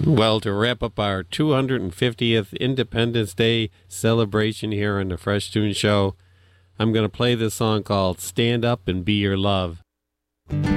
Well, to wrap up our 250th Independence Day celebration here on the Fresh Tune Show, I'm going to play this song called Stand Up and Be Your Love.